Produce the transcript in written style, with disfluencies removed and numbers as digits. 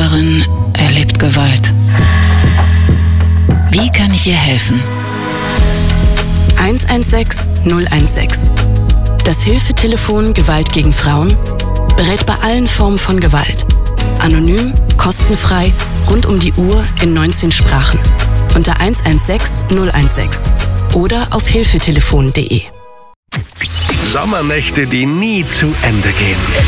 Nachbarin erlebt Gewalt. Wie kann ich ihr helfen? 116 016. Das Hilfetelefon Gewalt gegen Frauen berät bei allen Formen von Gewalt. Anonym, kostenfrei, rund um die Uhr in 19 Sprachen. Unter 116 016 oder auf hilfetelefon.de. Sommernächte, die nie zu Ende gehen.